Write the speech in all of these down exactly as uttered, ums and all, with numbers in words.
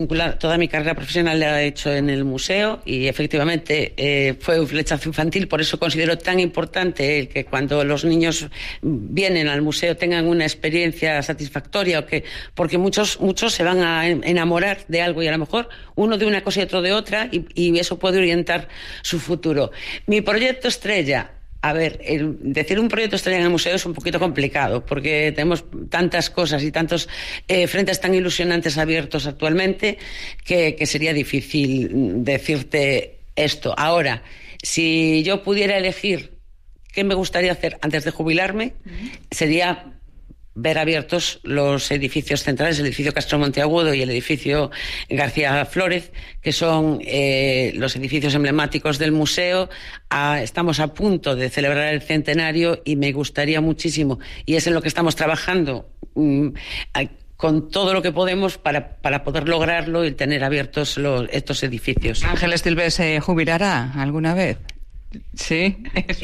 Toda mi carrera profesional la he hecho en el museo y efectivamente eh, fue un flechazo infantil, por eso considero tan importante el que cuando los niños vienen al museo tengan una experiencia satisfactoria, o que, porque muchos, muchos se van a enamorar de algo y a lo mejor uno de una cosa y otro de otra, y, y eso puede orientar su futuro. Mi proyecto estrella... A ver, el decir un proyecto estrella en el museo es un poquito complicado porque tenemos tantas cosas y tantos eh, frentes tan ilusionantes abiertos actualmente que, que sería difícil decirte esto. Ahora, si yo pudiera elegir qué me gustaría hacer antes de jubilarme, uh-huh. sería ver abiertos los edificios centrales, el edificio Castro Monteagudo y el edificio García Flórez, que son eh, los edificios emblemáticos del museo. Ah, estamos a punto de celebrar el centenario y me gustaría muchísimo, y es en lo que estamos trabajando, mmm, con todo lo que podemos para, para poder lograrlo y tener abiertos los, estos edificios. ¿Ángel Estilbe se jubilará alguna vez? Sí,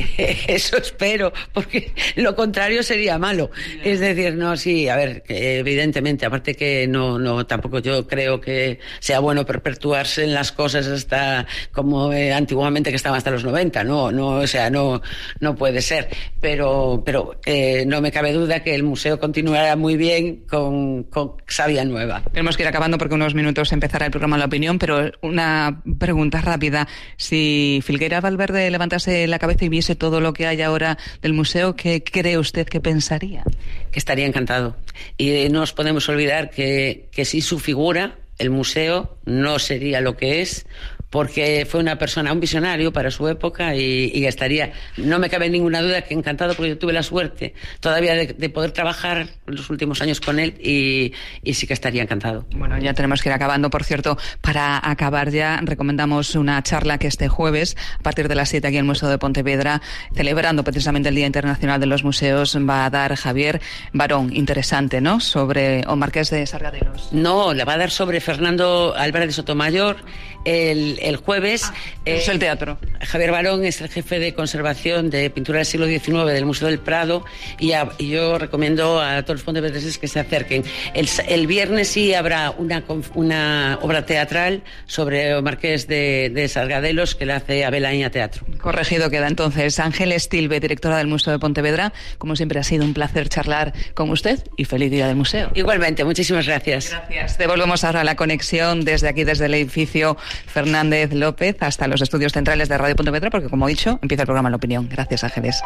eso espero, porque lo contrario sería malo. Es decir, no, sí, a ver, evidentemente, aparte que no, no, tampoco yo creo que sea bueno perpetuarse en las cosas hasta como eh, antiguamente, que estaban hasta los noventa, no, no, o sea, no, no puede ser. Pero, pero eh, no me cabe duda que el museo continuará muy bien con, con savia nueva. Tenemos que ir acabando porque unos minutos empezará el programa La Opinión, pero una pregunta rápida: si Filgueira Valverde levantase la cabeza y viese todo lo que hay ahora del museo, ¿qué cree usted que pensaría? Que estaría encantado. Y no nos podemos olvidar que, que sin su figura el museo no sería lo que es, porque fue una persona, un visionario para su época, y, y estaría, no me cabe ninguna duda que encantado, porque yo tuve la suerte todavía de, de poder trabajar los últimos años con él, y, y sí que estaría encantado. Bueno, ya tenemos que ir acabando. Por cierto, para acabar ya, recomendamos una charla que este jueves, a partir de las siete, aquí en el Museo de Pontevedra, celebrando precisamente el Día Internacional de los Museos, va a dar Javier Barón. Interesante, ¿no?, sobre o Marqués de Sargadelos. No, la va a dar sobre Fernando Álvarez de Sotomayor el, el jueves. Ah, eh, es el teatro. Javier Barón es el jefe de conservación de pintura del siglo diecinueve del Museo del Prado, y, a, y yo recomiendo a todos los pontevedreses que se acerquen. El, el viernes sí habrá una, una obra teatral sobre o Marqués de, de Sargadelos, que la hace Abelaña Teatro. Corregido queda entonces. Ángel Estilbe, directora del Museo de Pontevedra, como siempre ha sido un placer charlar con usted y feliz día del museo. Igualmente, muchísimas gracias. Gracias. Devolvemos ahora la conexión desde aquí, desde el edificio Fernández López, hasta los estudios centrales de Radio Pontevedra, porque, como he dicho, empieza el programa La Opinión. Gracias, Ángeles.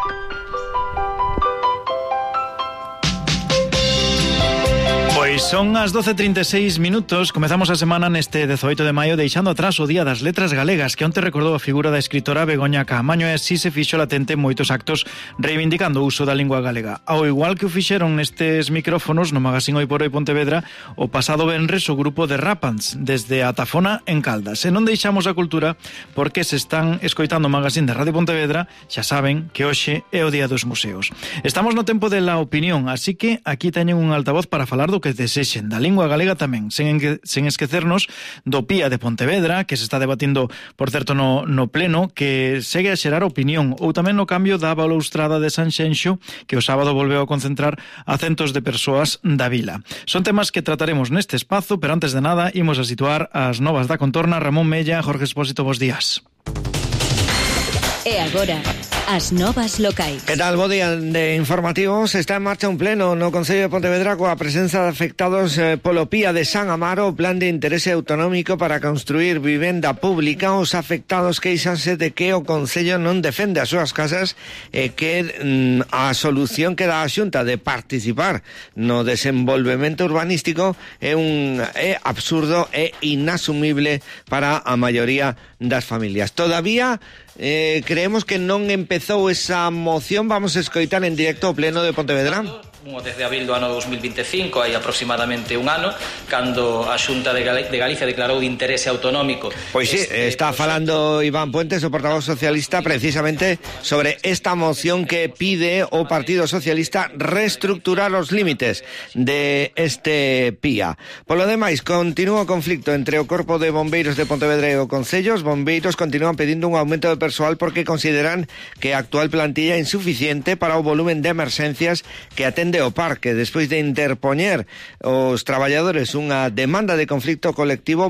Pois son as doce e trinta e seis minutos. Comezamos a semana neste dezoito de maio deixando atrás o Día das Letras Galegas, que onte recordou a figura da escritora Begoña Caamaño, e así se fixo latente en moitos actos reivindicando o uso da lingua galega. Ao igual que o fixeron nestes micrófonos no Magazín Hoy por Hoy Pontevedra o pasado venres o grupo de Rapans desde a Tafona en Caldas. E non deixamos a cultura porque se están escoitando o Magazín de Radio Pontevedra, xa saben que hoxe é o Día dos Museos. Estamos no tempo de La Opinión, así que aquí teñen un altavoz para falar do que desexen da lingua galega tamén, sen, sen esquecernos do Pía de Pontevedra, que se está debatindo, por certo, no, no pleno, que segue a xerar opinión, ou tamén no cambio da balustrada de Sanxenxo, que o sábado volveu a concentrar a centos de persoas da vila. Son temas que trataremos neste espazo, pero antes de nada, imos a situar as novas da contorna. Ramón Mella, Jorge Expósito, bos días. E agora, as novas locais. Que tal, bo día de informativos. Está en marcha un pleno no Concello de Pontevedra coa presenza de afectados eh, polo Pía de San Amaro, o plan de interese autonómico para construir vivenda pública. Os afectados queixanse de que o Concello non defende as súas casas e que mm, a solución que dá a Xunta de participar no desenvolvemento urbanístico é un é absurdo e inasumible para a maioría das familias. Todavía Eh, creemos que non empezou esa moción. Vamos a escoitar en directo o pleno de Pontevedra. Desde abril do ano dos mil vinte e cinco, hai aproximadamente un ano, cando a Xunta de, Gal- de Galicia declarou de interese autonómico. Pois sí, este, está falando Iván Puentes, o portavoz socialista, precisamente sobre esta moción que pide o Partido Socialista reestructurar os límites de este Pía. Por lo demais, continúa o conflicto entre o Corpo de Bombeiros de Pontevedra e o Concello. Os bombeiros continúan pedindo un aumento de persoal porque consideran que a actual plantilla é insuficiente para o volumen de emerxencias que atende vende o parque. Despois de interpoñer os traballadores unha demanda de conflicto colectivo,